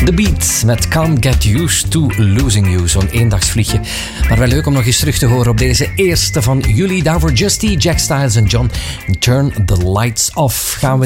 The Beat met Can't Get Used to Losing You. Zo'n eendagsvliegje. Maar wel leuk om nog eens terug te horen op deze 1 van juli. Daarvoor Justy, Jack Styles en John. Turn the Lights Off gaan we